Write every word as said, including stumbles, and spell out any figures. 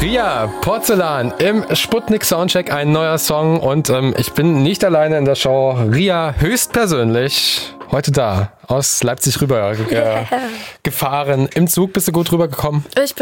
Ria, Porzellan im Sputnik Soundcheck, ein neuer Song und ähm, ich bin nicht alleine in der Show. Ria höchstpersönlich heute da, aus Leipzig rüber äh, gefahren. Im Zug bist du gut rübergekommen? Ich bin